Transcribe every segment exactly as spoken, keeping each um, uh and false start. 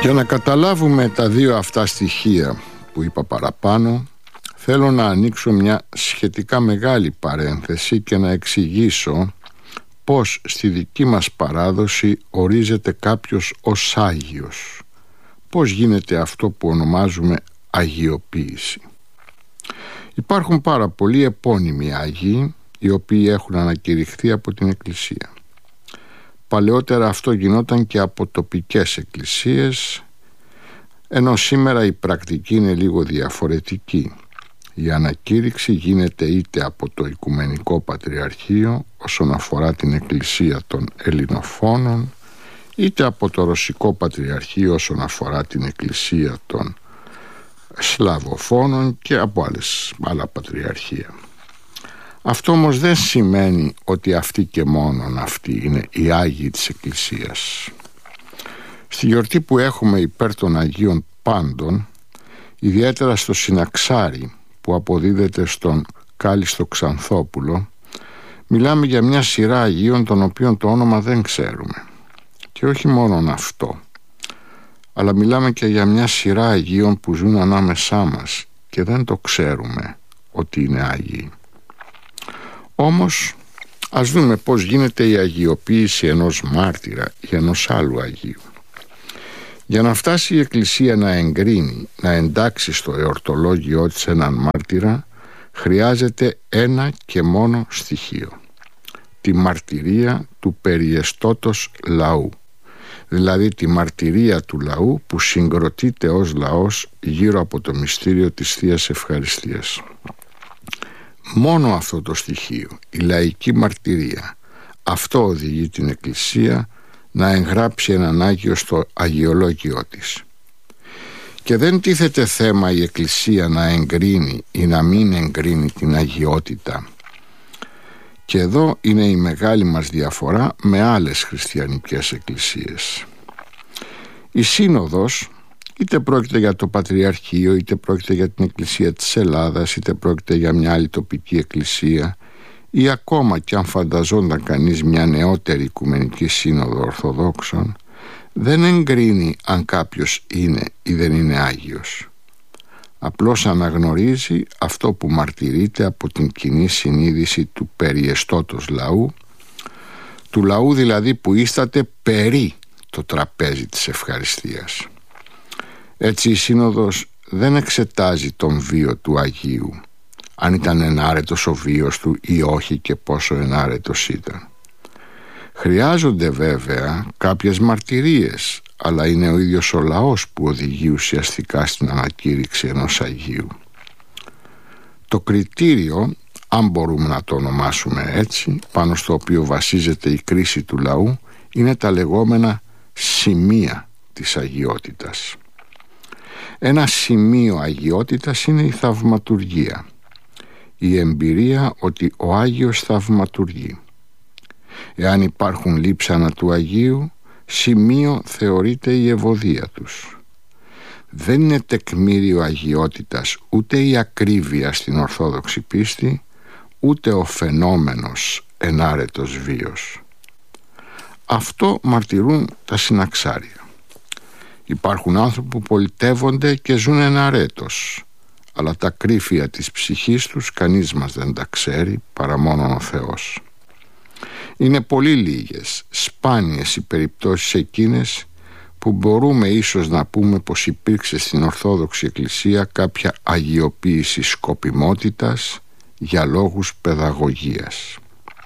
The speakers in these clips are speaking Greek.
Για να καταλάβουμε τα δύο αυτά στοιχεία που είπα παραπάνω, θέλω να ανοίξω μια σχετικά μεγάλη παρένθεση και να εξηγήσω πώς στη δική μας παράδοση ορίζεται κάποιος ως Άγιος. Πώς γίνεται αυτό που ονομάζουμε αγιοποίηση. Υπάρχουν πάρα πολλοί επώνυμοι Άγιοι, οι οποίοι έχουν ανακηρυχθεί από την Εκκλησία. Παλαιότερα αυτό γινόταν και από τοπικές εκκλησίες, ενώ σήμερα η πρακτική είναι λίγο διαφορετική. Η ανακήρυξη γίνεται είτε από το Οικουμενικό Πατριαρχείο όσον αφορά την Εκκλησία των Ελληνοφώνων, είτε από το Ρωσικό Πατριαρχείο όσον αφορά την Εκκλησία των Σλαβοφώνων και από άλλες, άλλα πατριαρχεία. Αυτό όμως δεν σημαίνει ότι αυτοί και μόνον αυτοί είναι οι Άγιοι της Εκκλησίας. Στη γιορτή που έχουμε υπέρ των Αγίων Πάντων, ιδιαίτερα στο Συναξάρι που αποδίδεται στον Κάλιστο Ξανθόπουλο, μιλάμε για μια σειρά Αγίων των οποίων το όνομα δεν ξέρουμε. Και όχι μόνον αυτό, αλλά μιλάμε και για μια σειρά Αγίων που ζουν ανάμεσά μας και δεν το ξέρουμε ότι είναι Άγιοι. Όμως ας δούμε πώς γίνεται η αγιοποίηση ενός μάρτυρα ή ενός άλλου Αγίου. Για να φτάσει η Εκκλησία να εγκρίνει, να εντάξει στο εορτολόγιό της έναν μάρτυρα, χρειάζεται ένα και μόνο στοιχείο: τη μαρτυρία του περιεστώτος λαού, δηλαδή τη μαρτυρία του λαού που συγκροτείται ως λαός γύρω από το μυστήριο της Θείας Ευχαριστίας. Μόνο αυτό το στοιχείο, η λαϊκή μαρτυρία, αυτό οδηγεί την Εκκλησία να εγγράψει έναν Άγιο στο αγιολόγιό της. Και δεν τίθεται θέμα η Εκκλησία να εγκρίνει ή να μην εγκρίνει την αγιότητα. Και εδώ είναι η μεγάλη μας διαφορά με άλλες χριστιανικές εκκλησίες. Η Σύνοδος, είτε πρόκειται για το Πατριαρχείο, είτε πρόκειται για την Εκκλησία της Ελλάδας, είτε πρόκειται για μια άλλη τοπική εκκλησία, ή ακόμα και αν φανταζόταν κανείς μια νεότερη Οικουμενική Σύνοδο Ορθοδόξων, δεν εγκρίνει αν κάποιος είναι ή δεν είναι Άγιος. Απλώς αναγνωρίζει αυτό που μαρτυρείται από την κοινή συνείδηση του περιεστώτος λαού, του λαού δηλαδή που ίσταται περί το τραπέζι της ευχαριστίας. Έτσι η Σύνοδος δεν εξετάζει τον βίο του Αγίου, αν ήταν ενάρετος ο βίος του ή όχι και πόσο ενάρετος ήταν. Χρειάζονται βέβαια κάποιες μαρτυρίες, αλλά είναι ο ίδιος ο λαός που οδηγεί ουσιαστικά στην ανακήρυξη ενός Αγίου. Το κριτήριο, αν μπορούμε να το ονομάσουμε έτσι, πάνω στο οποίο βασίζεται η κρίση του λαού, είναι τα λεγόμενα σημεία της αγιότητας. Ένα σημείο αγιότητας είναι η θαυματουργία, η εμπειρία ότι ο Άγιος θαυματουργεί. Εάν υπάρχουν λείψανα του Αγίου, σημείο θεωρείται η ευωδία τους. Δεν είναι τεκμήριο αγιότητας ούτε η ακρίβεια στην Ορθόδοξη πίστη, ούτε ο φαινόμενος ενάρετος βίος. Αυτό μαρτυρούν τα συναξάρια. Υπάρχουν άνθρωποι που πολιτεύονται και ζουν εναρέτως, αλλά τα κρύφια της ψυχής τους κανείς μας δεν τα ξέρει παρά μόνον ο Θεός. Είναι πολύ λίγες, σπάνιες οι περιπτώσεις εκείνες που μπορούμε ίσως να πούμε πως υπήρξε στην Ορθόδοξη Εκκλησία κάποια αγιοποίηση σκοπιμότητας για λόγους παιδαγωγίας.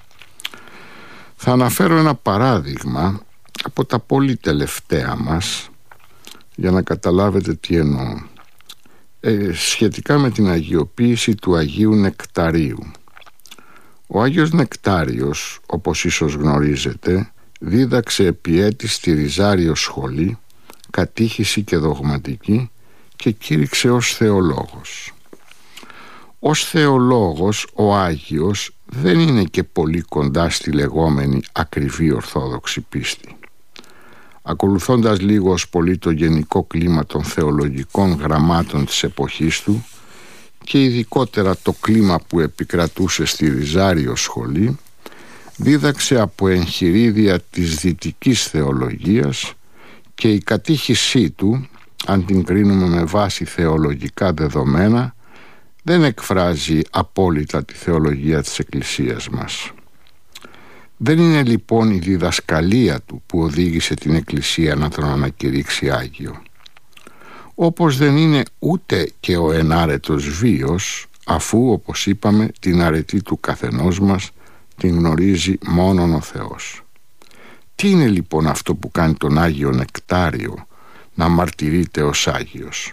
Θα αναφέρω ένα παράδειγμα από τα πολύ τελευταία μας για να καταλάβετε τι εννοώ. Ε, σχετικά με την αγιοποίηση του Αγίου Νεκταρίου. Ο Άγιος Νεκτάριος, όπως ίσως γνωρίζετε, δίδαξε επί έτη στη Ριζάριο σχολή, κατήχηση και δογματική, και κήρυξε ως θεολόγος. Ως θεολόγος ο Άγιος δεν είναι και πολύ κοντά στη λεγόμενη ακριβή Ορθόδοξη πίστη. Ακολουθώντας λίγο ως πολύ το γενικό κλίμα των θεολογικών γραμμάτων της εποχής του και ειδικότερα το κλίμα που επικρατούσε στη Ριζάριο σχολή, δίδαξε από εγχειρίδια της δυτικής θεολογίας και η κατήχησή του, αν την κρίνουμε με βάση θεολογικά δεδομένα, δεν εκφράζει απόλυτα τη θεολογία της Εκκλησίας μας. Δεν είναι λοιπόν η διδασκαλία του που οδήγησε την Εκκλησία να τον ανακηρύξει Άγιο. Όπως δεν είναι ούτε και ο ενάρετος βίος, αφού, όπως είπαμε, την αρετή του καθενός μας την γνωρίζει μόνον ο Θεός. Τι είναι λοιπόν αυτό που κάνει τον Άγιο Νεκτάριο να μαρτυρείται ως Άγιος?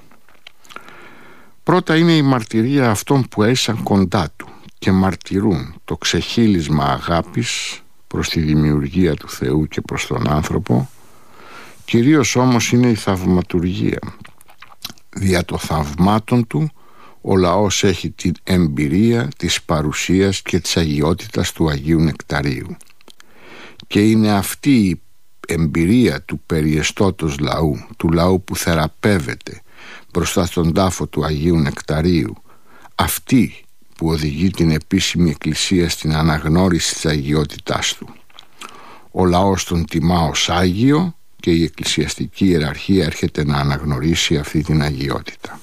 Πρώτα είναι η μαρτυρία αυτών που έζησαν κοντά του και μαρτυρούν το ξεχύλισμα αγάπης προς τη δημιουργία του Θεού και προς τον άνθρωπο. Κυρίως όμως είναι η θαυματουργία. Δια των θαυμάτων του ο λαός έχει την εμπειρία της παρουσίας και της αγιότητας του Αγίου Νεκταρίου. Και είναι αυτή η εμπειρία του περιεστώτος λαού, του λαού που θεραπεύεται μπροστά στον τάφο του Αγίου Νεκταρίου, αυτή που οδηγεί την επίσημη Εκκλησία στην αναγνώριση της αγιότητάς του. Ο λαός τον τιμά ως Άγιο και η εκκλησιαστική ιεραρχία έρχεται να αναγνωρίσει αυτή την αγιότητα.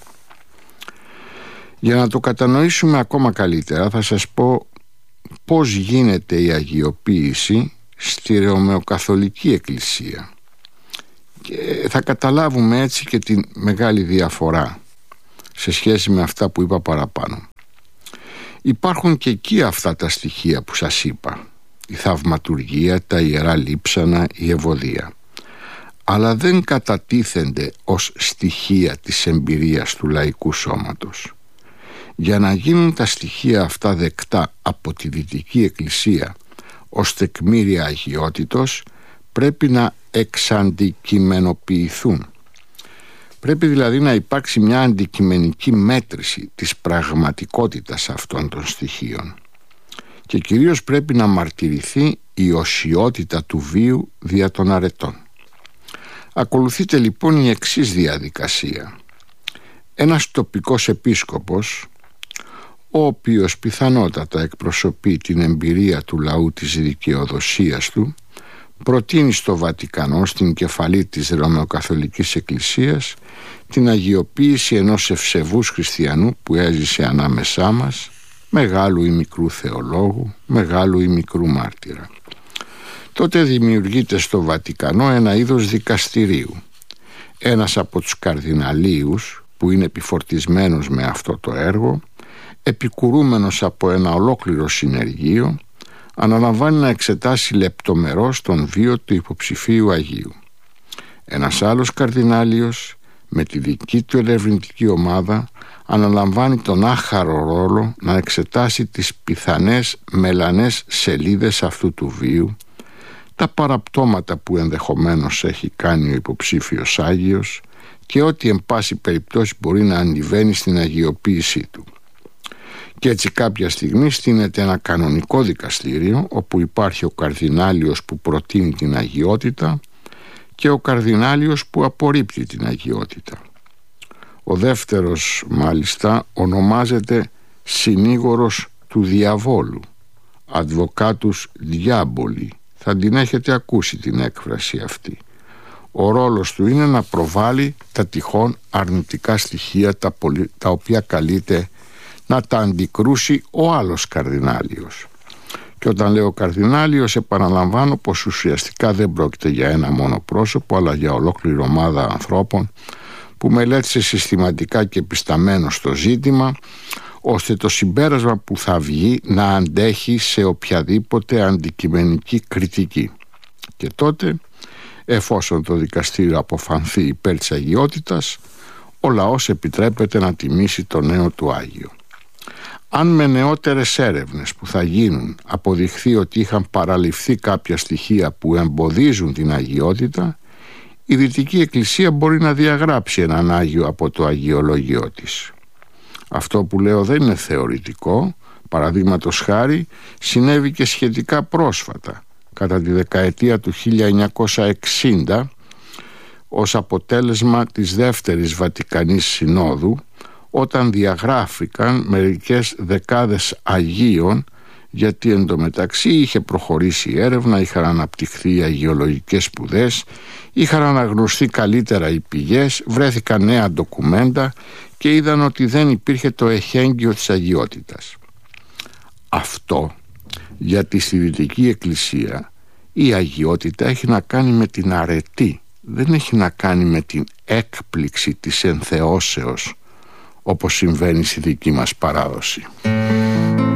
Για να το κατανοήσουμε ακόμα καλύτερα, θα σας πω πώς γίνεται η αγιοποίηση στη Ρωμαιοκαθολική Εκκλησία, και θα καταλάβουμε έτσι και τη μεγάλη διαφορά σε σχέση με αυτά που είπα παραπάνω. Υπάρχουν και εκεί αυτά τα στοιχεία που σας είπα, η θαυματουργία, τα ιερά λείψανα, η ευωδία, αλλά δεν κατατίθενται ως στοιχεία της εμπειρίας του λαϊκού σώματος. Για να γίνουν τα στοιχεία αυτά δεκτά από τη Δυτική Εκκλησία ως τεκμήρια αγιότητος, πρέπει να εξαντικειμενοποιηθούν. Πρέπει δηλαδή να υπάρξει μια αντικειμενική μέτρηση της πραγματικότητας αυτών των στοιχείων. Και κυρίως πρέπει να μαρτυρηθεί η οσιότητα του βίου δια των αρετών. Ακολουθείται λοιπόν η εξής διαδικασία. Ένας τοπικός επίσκοπος, ο οποίος πιθανότατα εκπροσωπεί την εμπειρία του λαού της δικαιοδοσίας του, προτείνει στο Βατικανό, στην κεφαλή της Ρωμαιοκαθολικής Εκκλησίας, την αγιοποίηση ενός ευσεβούς χριστιανού που έζησε ανάμεσά μας, μεγάλου ή μικρού θεολόγου, μεγάλου ή μικρού μάρτυρα. Τότε δημιουργείται στο Βατικανό ένα είδος δικαστηρίου. Ένας από τους καρδιναλίους, που είναι επιφορτισμένος με αυτό το έργο, επικουρούμενος από ένα ολόκληρο συνεργείο, αναλαμβάνει να εξετάσει λεπτομερώς τον βίο του υποψηφίου Αγίου. Ένας άλλος καρδινάλιος, με τη δική του ερευνητική ομάδα, αναλαμβάνει τον άχαρο ρόλο να εξετάσει τις πιθανές μελανές σελίδες αυτού του βίου, τα παραπτώματα που ενδεχομένως έχει κάνει ο υποψήφιος Άγιος και ό,τι εν πάση περιπτώσει μπορεί να αντιβαίνει στην αγιοποίησή του. Και έτσι κάποια στιγμή στείνεται ένα κανονικό δικαστήριο, όπου υπάρχει ο καρδινάλιος που προτείνει την αγιότητα και ο καρδινάλιος που απορρίπτει την αγιότητα. Ο δεύτερος μάλιστα ονομάζεται συνήγορος του διαβόλου, advocatus diaboli. Θα την έχετε ακούσει την έκφραση αυτή. Ο ρόλος του είναι να προβάλλει τα τυχόν αρνητικά στοιχεία τα, πολυ... τα οποία καλείται να τα αντικρούσει ο άλλος καρδινάλιος. Και όταν λέω καρδινάλιος, επαναλαμβάνω πως ουσιαστικά δεν πρόκειται για ένα μόνο πρόσωπο, αλλά για ολόκληρη ομάδα ανθρώπων που μελέτησε συστηματικά και επισταμένο στο ζήτημα, ώστε το συμπέρασμα που θα βγει να αντέχει σε οποιαδήποτε αντικειμενική κριτική. Και τότε, εφόσον το δικαστήριο αποφανθεί υπέρ της αγιότητας, ο λαός επιτρέπεται να τιμήσει το νέο του Άγιο. Αν με νεότερες έρευνες που θα γίνουν αποδειχθεί ότι είχαν παραληφθεί κάποια στοιχεία που εμποδίζουν την αγιότητα, η Δυτική Εκκλησία μπορεί να διαγράψει έναν Άγιο από το αγιολόγιο της. Αυτό που λέω δεν είναι θεωρητικό. Παραδείγματος χάρη, συνέβη και σχετικά πρόσφατα, κατά τη δεκαετία του χίλια εννιακόσια εξήντα, ως αποτέλεσμα της δεύτερης Βατικανής Συνόδου, όταν διαγράφηκαν μερικές δεκάδες Αγίων γιατί εντωμεταξύ είχε προχωρήσει η έρευνα, είχαν αναπτυχθεί οι αγιολογικές σπουδές, είχαν αναγνωστεί καλύτερα οι πηγές, βρέθηκαν νέα ντοκουμέντα και είδαν ότι δεν υπήρχε το εχέγγυο της αγιότητας. Αυτό γιατί στη Δυτική Εκκλησία η αγιότητα έχει να κάνει με την αρετή, δεν έχει να κάνει με την έκπληξη της ενθεώσεως όπως συμβαίνει στη δική μας παράδοση.